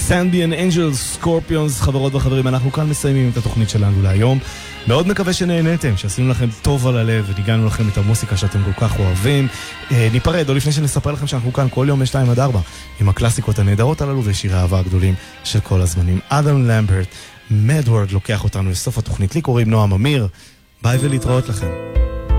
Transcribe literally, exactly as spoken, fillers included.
סנדיאן אנג'לס, סקורפיונס, חברות וחברים, אנחנו כאן מסיימים את התוכנית שלנו להיום. מאוד מקווה שנהנתם, שעשינו לכם טוב על הלב וניגענו לכם את המוסיקה שאתם כל כך אוהבים. אה, ניפרד, או לפני שנספר לכם שאנחנו כאן כל יום משתיים עד ארבע עם הקלאסיקות הנהדרות הללו ושירי האהבה הגדולים של כל הזמנים. אדם למברט, מדוורד לוקח אותנו לסוף התוכנית. לי קוראים נועם אמיר, ביי ולהתראות לכם.